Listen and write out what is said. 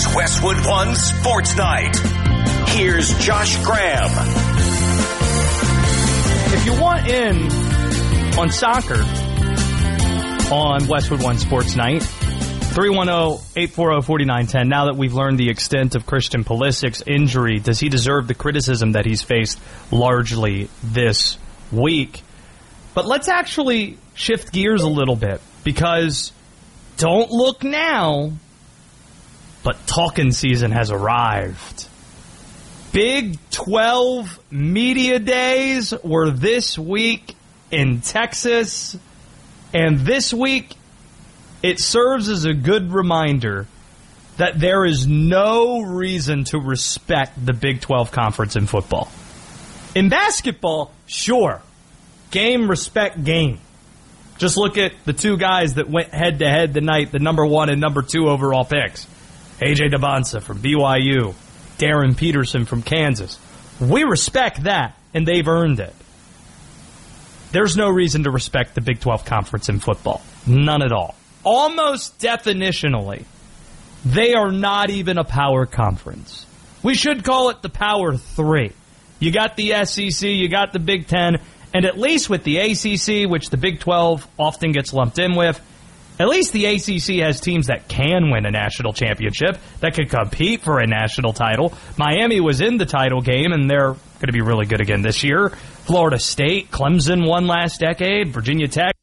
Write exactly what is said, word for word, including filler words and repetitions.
It's Westwood One Sports Night. Here's Josh Graham. If you want in on soccer on Westwood One Sports Night, three one zero, eight four zero, four nine one zero. Now that we've learned the extent of Christian Pulisic's injury, does he deserve the criticism that he's faced largely this week? But let's actually shift gears a little bit, because don't look now, but talking season has arrived. Big twelve media days were this week in Texas, and this week it serves as a good reminder that there is no reason to respect the Big twelve Conference in football. In basketball, sure. Game, respect, game. Just look at the two guys that went head-to-head tonight, the number one and number two overall picks. A J Debonsa from B Y U, Darren Peterson from Kansas. We respect that, and they've earned it. There's no reason to respect the Big twelve Conference in football. None at all. Almost definitionally, they are not even a power conference. We should call it the Power Three. You got the S E C, you got the Big Ten, and at least with the A C C, which the Big twelve often gets lumped in with, at least the A C C has teams that can win a national championship, that could compete for a national title. Miami was in the title game, and they're going to be really good again this year. Florida State, Clemson won last decade, Virginia Tech.